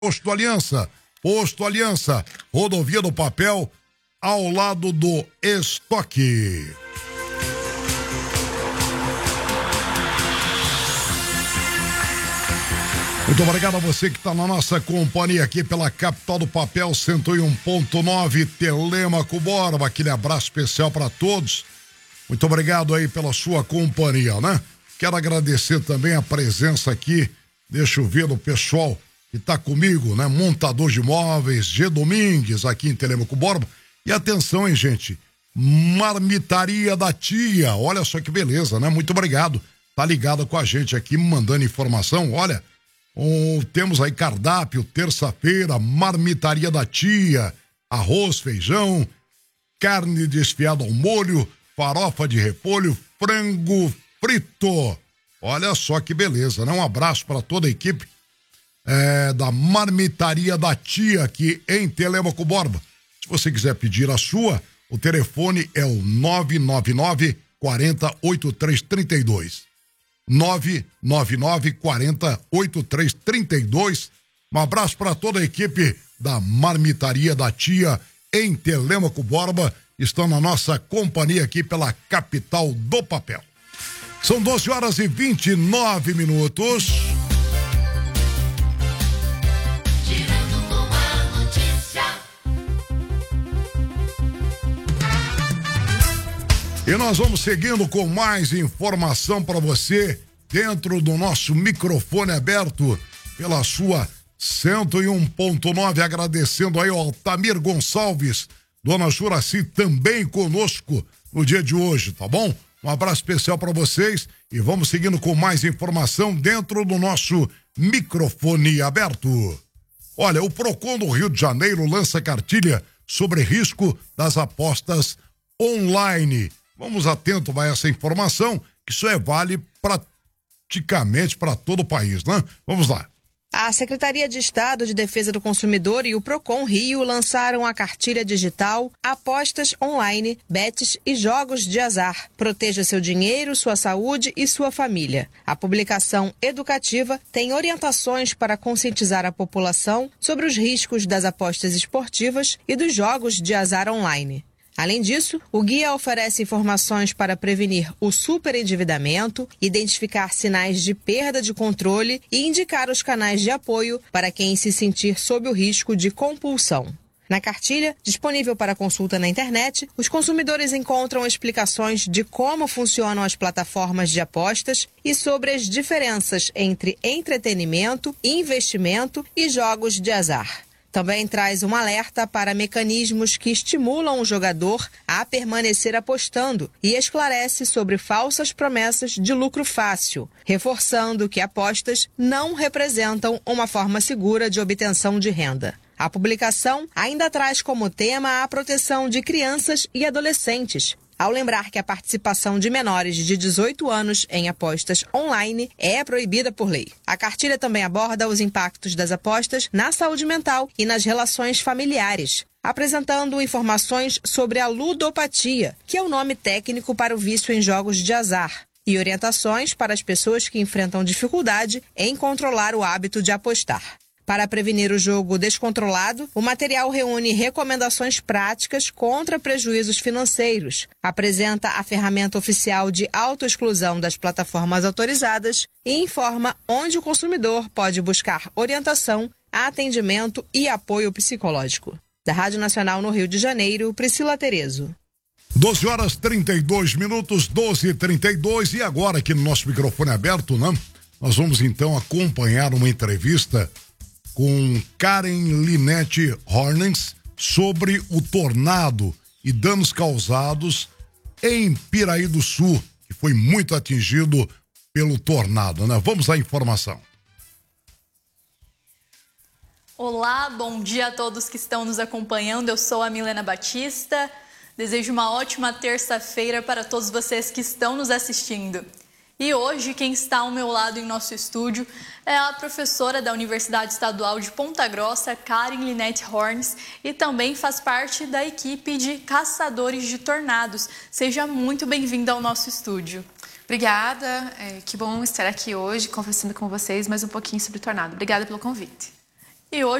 Posto Aliança, Rodovia do Papel, ao lado do Estoque. Muito obrigado a você que está na nossa companhia aqui pela capital do papel 101.9 Telêmaco Borba. Aquele abraço especial para todos. Muito obrigado aí pela sua companhia, né? Quero agradecer também a presença aqui, deixa eu ver, do pessoal que está comigo, né? Montador de móveis, G. Domingues, aqui em Telêmaco Borba. E atenção, hein, gente? Marmitaria da Tia. Olha só que beleza, né? Muito obrigado. Tá ligado com a gente aqui, mandando informação. Olha, temos aí cardápio, terça-feira, Marmitaria da Tia, arroz, feijão, carne desfiada ao molho, farofa de repolho, frango frito. Olha só que beleza, né? Um abraço para toda a equipe da Marmitaria da Tia aqui em Telêmaco Borba. Se você quiser pedir a sua, o telefone é o 999 40 8332. 999 40 8332. Um abraço para toda a equipe da Marmitaria da Tia em Telêmaco Borba. Estão na nossa companhia aqui pela capital do papel. São 12h29. E nós vamos seguindo com mais informação para você dentro do nosso microfone aberto pela sua 101.9, agradecendo aí ao Altamir Gonçalves, Dona Juraci também conosco no dia de hoje, tá bom? Um abraço especial para vocês e vamos seguindo com mais informação dentro do nosso microfone aberto. Olha, o Procon do Rio de Janeiro lança cartilha sobre risco das apostas online. Vamos atento a essa informação, que isso vale praticamente para todo o país, né? Vamos lá. A Secretaria de Estado de Defesa do Consumidor e o Procon Rio lançaram a cartilha digital Apostas Online, Bets e Jogos de Azar. Proteja seu dinheiro, sua saúde e sua família. A publicação educativa tem orientações para conscientizar a população sobre os riscos das apostas esportivas e dos jogos de azar online. Além disso, o guia oferece informações para prevenir o superendividamento, identificar sinais de perda de controle e indicar os canais de apoio para quem se sentir sob o risco de compulsão. Na cartilha, disponível para consulta na internet, os consumidores encontram explicações de como funcionam as plataformas de apostas e sobre as diferenças entre entretenimento, investimento e jogos de azar. Também traz um alerta para mecanismos que estimulam o jogador a permanecer apostando e esclarece sobre falsas promessas de lucro fácil, reforçando que apostas não representam uma forma segura de obtenção de renda. A publicação ainda traz como tema a proteção de crianças e adolescentes, ao lembrar que a participação de menores de 18 anos em apostas online é proibida por lei. A cartilha também aborda os impactos das apostas na saúde mental e nas relações familiares, apresentando informações sobre a ludopatia, que é o nome técnico para o vício em jogos de azar, e orientações para as pessoas que enfrentam dificuldade em controlar o hábito de apostar. Para prevenir o jogo descontrolado, o material reúne recomendações práticas contra prejuízos financeiros, apresenta a ferramenta oficial de autoexclusão das plataformas autorizadas e informa onde o consumidor pode buscar orientação, atendimento e apoio psicológico. Da Rádio Nacional no Rio de Janeiro, Priscila Terezo. 12h32, 12h32, e agora aqui no nosso microfone aberto, né? Nós vamos então acompanhar uma entrevista com Karen Linete Hornens sobre o tornado e danos causados em Piraí do Sul, que foi muito atingido pelo tornado, né? Vamos à informação. Olá, bom dia a todos que estão nos acompanhando. Eu sou a Milena Batista. Desejo uma ótima terça-feira para todos vocês que estão nos assistindo. E hoje quem está ao meu lado em nosso estúdio é a professora da Universidade Estadual de Ponta Grossa, Karen Linete Hornens, e também faz parte da equipe de caçadores de tornados. Seja muito bem-vinda ao nosso estúdio. Obrigada, que bom estar aqui hoje conversando com vocês mais um pouquinho sobre tornado. Obrigada pelo convite. E hoje